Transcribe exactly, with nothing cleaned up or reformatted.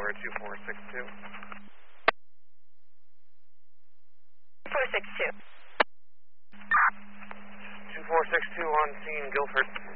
for two four six two. four six two. two four six two on scene, Guilford.